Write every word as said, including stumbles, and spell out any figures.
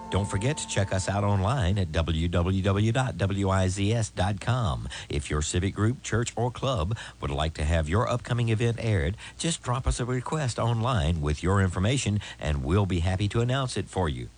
Don't forget to check us out online at w w w dot wiz dot com. If your civic group, church, or club would like to have your upcoming event aired, just drop us a request online with your information and we'll be happy to announce it for you.